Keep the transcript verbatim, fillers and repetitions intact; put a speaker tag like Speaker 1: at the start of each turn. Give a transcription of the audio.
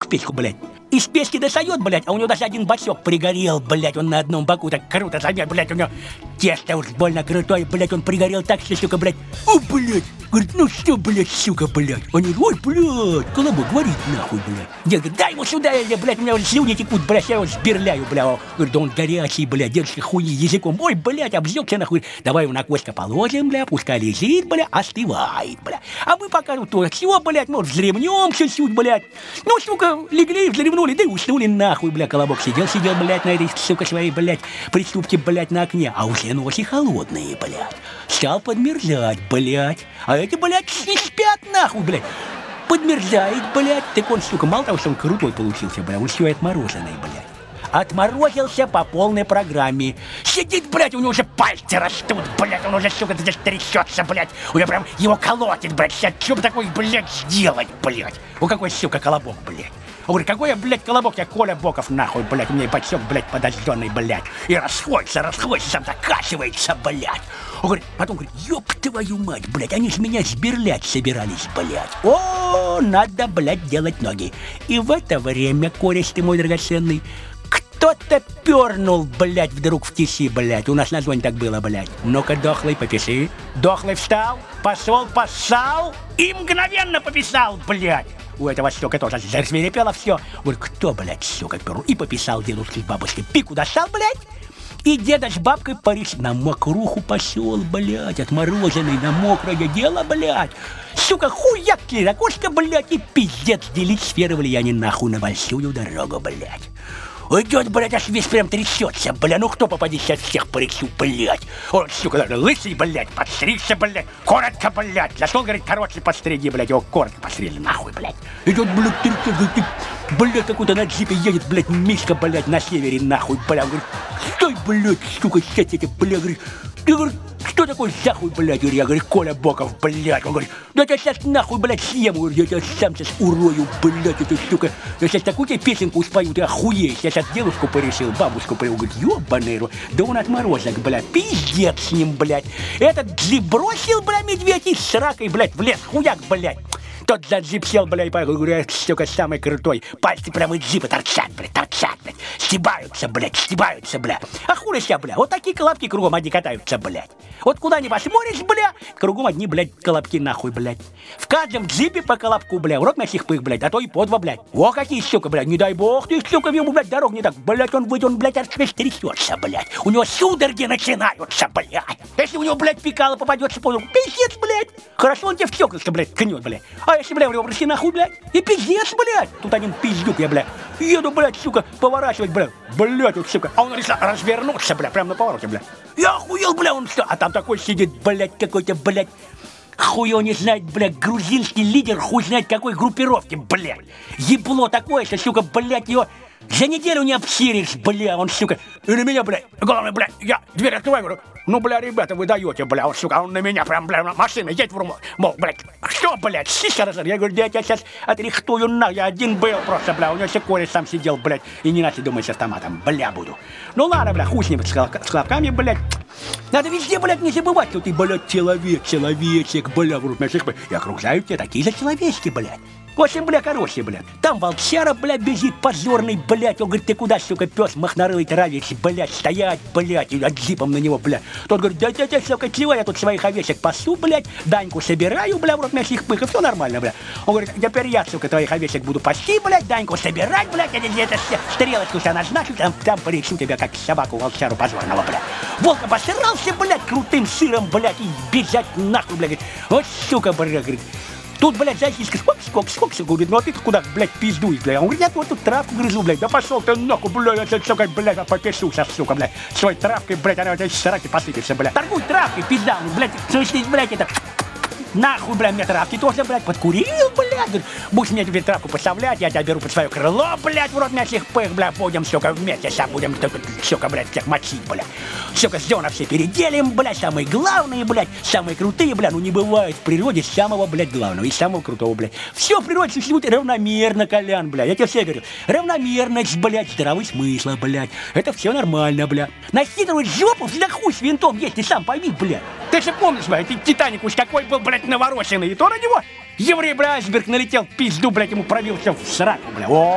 Speaker 1: в печку, блядь. Из печки достает, блядь, а у него даже один бачок пригорел, блядь, он на одном боку так круто замер, блядь, у него тесто уж больно крутое, блядь, он пригорел так, что, сука, блядь, о, блядь, говорит, ну что, блядь, сука, блядь, они, ой, блядь, Колобок, говорит, нахуй, блядь. Дед говорит, дай ему сюда, я, блядь, у меня уже слюни текут, блядь, я его сберляю, блядь. Говорит, да он горячий, блядь, держи хуйни языком, ой, блядь, обжегся, нахуй, давай его на костка положим, блядь, пускай лежит, блядь, остывает, блядь. А мы пока тут то все, блядь, может, взремнем чуть-чуть, блядь. Ну, сука, легли, взревнули, да и уснули, нахуй, блядь. Колобок сидел, сидел, блядь, на этой, сука, своей, блядь, приступке, блядь, на окне, а уже ночи холодные, блядь. Стал подмерзать, блядь. А эти, блядь, не спят, нахуй, блядь. Подмерзает, блядь. Так он, сука, мало того, что он крутой получился, блядь, он еще и отмороженный, блядь. Отморозился по полной программе. Сидит, блядь, у него уже пальцы растут, блядь, он уже, сука, здесь трясется, блядь. У него прям его колотит, блядь. Сейчас что бы такое, блядь, сделать, блядь? У какой, сука, Колобок, блядь? Он говорит, какой я, блядь, Колобок, я Коля Боков, нахуй, блядь, у меня и бачок, блядь, подожженный, блядь. И расходится, расходится, сам докачивается, блядь. Он говорит, потом говорит, ёб твою мать, блядь, они ж меня сберлять собирались, блядь. О, надо, блядь, делать ноги. И в это время, кореш ты мой драгоценный, кто-то пернул, блядь, вдруг в тиси, блядь. У нас на зоне так было, блядь. Ну-ка, дохлый, попиши. Дохлый встал, пошел, поссал и мгновенно пописал, блядь. У этого, сука, тоже засвирепело все. Говорит, кто, блядь, сука, пернул? И пописал дедушке с бабушкой. Пику достал, блядь. И деда с бабкой Париж на мокруху пошел, блядь, отмороженный на мокрое дело, блядь. Сука, хуяк, кирокошка, блядь, и пиздец, делить сферы влияния нахуй на большую дорогу, блядь. Идет, блядь, аж весь прям трясется, бля, ну кто попадет сейчас всех по рексу, блядь. Он, сука, лысый, блядь, подстригся, блядь, коротко, блядь. Зашел, говорит, короче, подстриги, блядь, его коротко постригли, нахуй, блядь. Идет, блядь, трясется, говорит, блядь, какой-то на джипе едет, блядь, Мишка, блядь, на севере, нахуй, блядь. Говорит, стой, блядь, сука, сейчас эти, блядь, говорит, ты, говорит, кто такой захуй, блядь, говорит, я, говорит, Коля Боков, блядь. Он говорит, да я сейчас нахуй, блядь, съем, говорит, я тебя сам сейчас урою, блядь, эту сука. Я сейчас такую тебе песенку спою, ты охуеешь. Я сейчас девушку порешил, бабушку порешил, говорит, ёбаный рот, да он отморозок, блядь, пиздец с ним, блядь. Этот джип бросил, блядь, медведь и с ракой, блядь, в лес, хуяк, блядь. Тот за джип сел, блядь, и поехал, говорю, сука, самый крутой. Пальцы прямо из джипа торчат, блядь, торчат, блядь. Стебаются, блядь, стебаются, блядь. А хули ся, блядь, вот такие колобки кругом одни катаются, блядь. Вот куда ни посмотришь, блядь, кругом одни, блядь, колобки нахуй, блядь. В каждом джипе по колобку, блядь, в рот мясих пых, блядь, а то и по два, блядь. О, какие, сука, блядь, не дай бог ты, сука, ему, блядь, дорог не так, блядь, он выйдет, он, блядь, аж весь трясется, блядь. У него судороги начинаются, блядь. Если у него, блядь, пикало попадется, понял, пиздец, блядь. Хорошо, он тебе в стеклышко, блядь, ткнет, блядь. А если, блядь, в него проси нахуй, блядь, и пиздец, блядь. Тут один пиздюк, я, блядь, еду, блядь, сука, поворачивать, блядь, блядь, вот, сука. А он решил развернуться, блядь, прямо на повороте, блядь. Я охуел, блядь, он что? А там такой сидит, блядь, какой-то, блядь, хуй его не знает, блядь, грузинский лидер, хуй знает какой группировки, блядь. Ебло такое, что, сука, блядь, его за неделю не обсиришь, бля, он, сука, и на меня, блядь, главное, блядь, я дверь открываю, говорю, ну, бля, ребята, вы даете, бля, он, сука, он на меня прям, бля, машина, едет в руму, мол, блядь, что, блядь, сиська разор, я говорю, да я тебя сейчас отрихтую, на, я один был просто, бля, у него все кореш сам сидел, блядь, и не начал думать с автоматом, бля, буду. Ну, ладно, бля, хуй с ним, с хлопками, блядь. Надо везде, блядь, не забывать, что ты, блядь, человек, человечек, бля, в рот мясих, и окружают тебя такие же человечки, блядь. В общем, бля, короче, бля, там волчара, бля, бежит позорный, блядь, он говорит, ты куда, сука, пес махнарылый травишь, блядь, стоять, блядь, и джипом на него, блядь. Тот говорит, да, да, да, сука, чего я тут своих овечек пасу, блядь, Даньку собираю, бля, в рот мясих пых, и все нормально, бля. Он говорит, теперь я, сука, твоих овечек буду пасти, блядь, Даньку собирать, блядь, я где-то стрелочку себя назначу, там, там поречу тебя, как собаку волчару позорного, блядь. Волк обосрался, блядь, крутым сыром, блядь, и бежать нахуй, блядь, вот, сука, блядь, говорит. Тут, блядь, зайчишка, скок, скок, скок, скок, говорит, ну а ты куда, блядь, пиздуешь, блядь? Он говорит, я вот тут травку грызу, блядь, да пошел ты нахуй, блядь, я, сука, блядь, попишу сейчас, сука, блядь, своей травкой, блядь, она у тебя сраки посыпется, блядь. Торгуй травкой, пизда, блядь, слышишь, блядь, это... Нахуй, блядь, мне травки тоже, блядь, подкурил, блядь. Говорит, будешь мне теперь травку поставлять, я тебя беру под свое крыло, блядь, в рот мясих пых, блядь, будем, сука, вместе, сейчас будем, сука, блядь, всех мочить, блядь. Сука, зона все переделим, блядь, самые главные, блядь, самые крутые, блядь, ну не бывает в природе самого, блядь, главного и самого крутого, блядь. Все в природе существует равномерно, Колян, блядь, я тебе все говорю. Равномерность, блядь, здравый смысл, блядь, это все нормально, блядь. Насидывать жопу, всегда хуй с винтом есть, ты сам пойми, блядь. Ты же помнишь, блядь, Титаник уж какой был, блядь, навороченный, и то на него еврей, блядь, айсберг налетел, пизду, блядь, ему пробился в сраку, блядь. О!